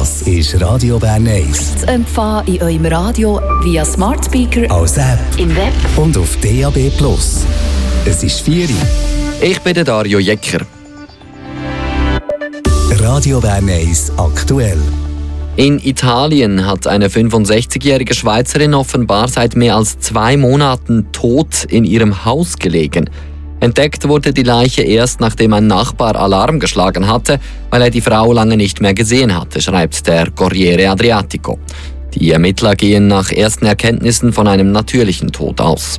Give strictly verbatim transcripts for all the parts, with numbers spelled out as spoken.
Das ist Radio Bern eins. Zu empfangen in eurem Radio via Smart Speaker, als App im Web und auf D A B Plus. Es ist vier Uhr. Ich bin der Dario Jecker. Radio Bern eins aktuell. In Italien hat eine fünfundsechzigjährige Schweizerin offenbar seit mehr als zwei Monaten tot in ihrem Haus gelegen. Entdeckt wurde die Leiche erst, nachdem ein Nachbar Alarm geschlagen hatte, weil er die Frau lange nicht mehr gesehen hatte, schreibt der Corriere Adriatico. Die Ermittler gehen nach ersten Erkenntnissen von einem natürlichen Tod aus.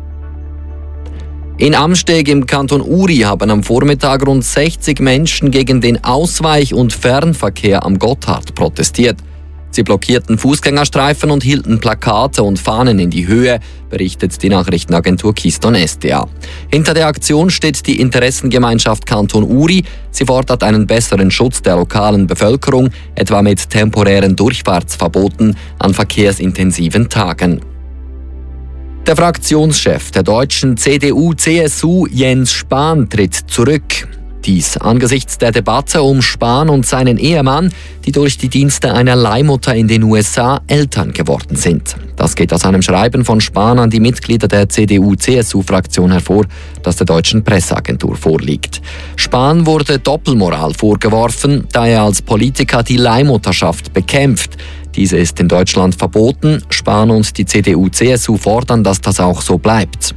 In Amsteg im Kanton Uri haben am Vormittag rund sechzig Menschen gegen den Ausweich- und Fernverkehr am Gotthard protestiert. Sie blockierten Fußgängerstreifen und hielten Plakate und Fahnen in die Höhe, berichtet die Nachrichtenagentur Keystone S D A. Hinter der Aktion steht die Interessengemeinschaft Kanton Uri. Sie fordert einen besseren Schutz der lokalen Bevölkerung, etwa mit temporären Durchfahrtsverboten an verkehrsintensiven Tagen. Der Fraktionschef der deutschen C D U C S U, Jens Spahn, tritt zurück. Dies angesichts der Debatte um Spahn und seinen Ehemann, die durch die Dienste einer Leihmutter in den U S A Eltern geworden sind. Das geht aus einem Schreiben von Spahn an die Mitglieder der C D U C S U-Fraktion hervor, das der deutschen Presseagentur vorliegt. Spahn wurde Doppelmoral vorgeworfen, da er als Politiker die Leihmutterschaft bekämpft. Diese ist in Deutschland verboten. Spahn und die C D U C S U fordern, dass das auch so bleibt.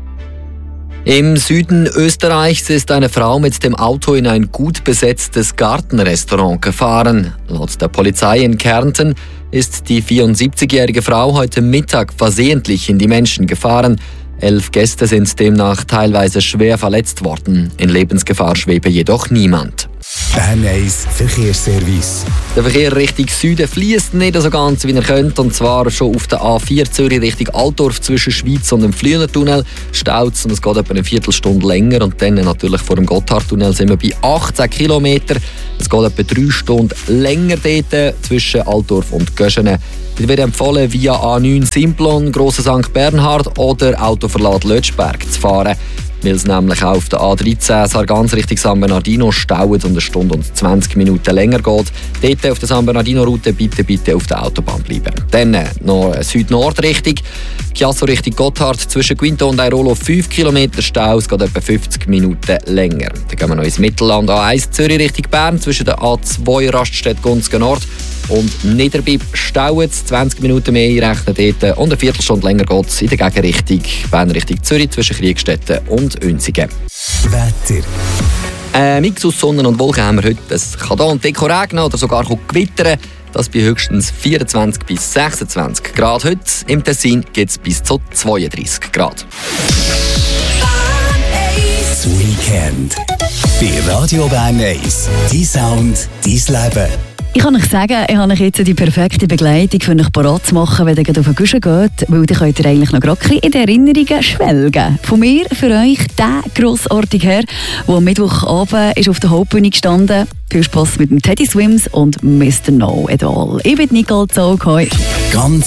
Im Süden Österreichs ist eine Frau mit dem Auto in ein gut besetztes Gartenrestaurant gefahren. Laut der Polizei in Kärnten ist die vierundsiebzigjährige Frau heute Mittag versehentlich in die Menschen gefahren. Elf Gäste sind demnach teilweise schwer verletzt worden. In Lebensgefahr schwebe jedoch niemand. Bern eins Verkehrsservice. Der Verkehr Richtung Süden fließt nicht so ganz, wie er könnte. Und zwar schon auf der A vier Zürich Richtung Altdorf zwischen Schweiz und dem Flüelertunnel staut es und es geht etwa eine Viertelstunde länger. Und dann natürlich vor dem Gotthardtunnel sind wir bei achtzehn Kilometern. Es geht etwa drei Stunden länger dort zwischen Altdorf und Göschene. Es wird empfohlen, via A neun Simplon, Grosser Sankt Bernhard oder Autoverlad Lötschberg zu fahren, weil es nämlich auch auf der A dreizehn Sargans Richtung San Bernardino stauet und eine Stunde und zwanzig Minuten länger geht. Dort auf der San Bernardino-Route bitte, bitte auf der Autobahn bleiben. Dann noch Süd-Nord-Richtung. Chiasso Richtung Gotthard zwischen Quinto und Airolo fünf Kilometer Stau, es geht etwa fünfzig Minuten länger. Dann gehen wir noch ins Mittelland. A eins Zürich Richtung Bern zwischen der A zwei Raststätte Gunzgen Nord und Niederbipp stauet es zwanzig Minuten mehr einrechnen dort und eine Viertelstunde länger geht es in der Gegenrichtung Bern Richtung Zürich zwischen Kriegstetten und Uenzingen. Wetter. Ein Mix aus Sonne und Wolken haben wir heute. Es kann hier und dort regnen oder sogar gewittern. Das bei höchstens vierundzwanzig bis sechsundzwanzig Grad. Heute im Tessin geht es bis zu zweiunddreißig Grad. Das Weekend. Bei Radio Bern eins. Dein Sound, dein Leben. Ich kann euch sagen, ich habe euch jetzt die perfekte Begleitung für euch parat zu machen, wenn ihr auf den Guschen geht, weil dann könnt ihr eigentlich noch gerade in die Erinnerungen schwelgen. Von mir für euch der grossartige Herr, der am Mittwochabend ist auf der Hauptbühne gestanden. Viel Spass mit dem Teddy Swims und Mister No et al. Ich bin Nicole Zog. Ganz